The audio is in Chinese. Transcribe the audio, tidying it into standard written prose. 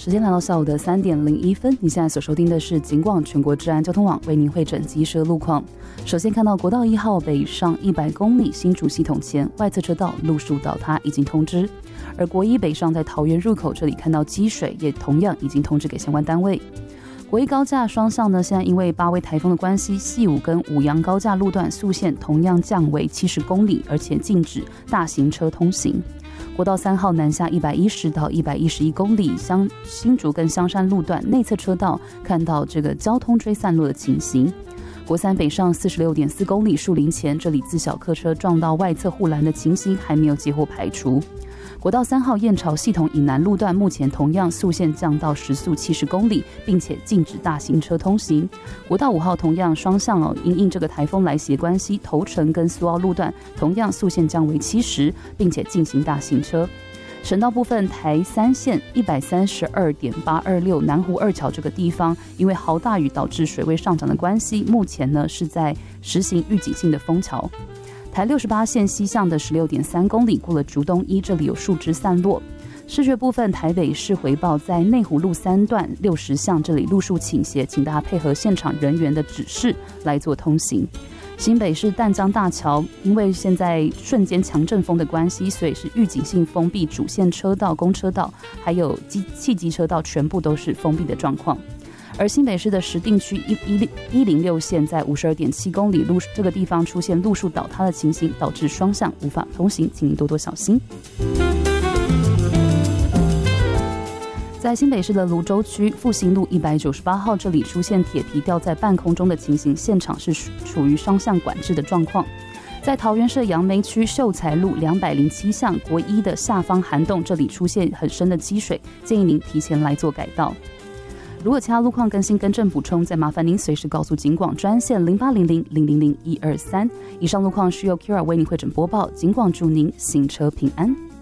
时间来到下午的3点01分，你现在所收听的是警广全国治安交通网为您汇整机车路况。首先看到国道1号北上100公里新竹系统前外侧车道路树倒塌已经通知，而国一北上在桃园入口这里看到积水，也同样已经通知给相关单位。国一高架双向呢，现在因为8位台风的关系，细武跟五羊高架路段速限同样降为70公里，而且禁止大型车通行。国道3号南下110到111公里，新竹跟香山路段内侧车道看到这个交通追散落的情形。国3北上46.4公里树林前，这里自小客车撞到外侧护栏的情形还没有接获排除。国道3号燕巢系统以南路段目前同样速限降到时速70公里，并且禁止大型车通行。国道5号同样双向因应这个台风来袭关系，头城跟苏澳路段同样速限降为70，并且进行大型车。省道部分，台3线132.826南湖二桥这个地方，因为豪大雨导致水位上涨的关系，目前呢是在实行预警性的封桥。台68线西向的16.3公里过了竹东一，这里有树枝散落。视觉部分，台北市回报在内湖路3段60巷这里路树倾斜，请大家配合现场人员的指示来做通行。新北市淡江大桥，因为现在瞬间强阵风的关系，所以是预警性封闭主线车道、公车道还有汽机车道，全部都是封闭的状况。而新北市的石碇区106线在52.7公里路这个地方出现路树倒塌的情形，导致双向无法通行，请您多多小心。在新北市的蘆洲区复兴路198号，这里出现铁皮吊在半空中的情形，现场是处于双向管制的状况。在桃园市杨梅区秀才路207巷国一的下方涵洞，这里出现很深的积水，建议您提前来做改道。如果其他路况更新更正补充，再麻烦您随时告诉警广专线0800000123。以上路况是由 Kira 为您汇整播报，警广祝您行车平安。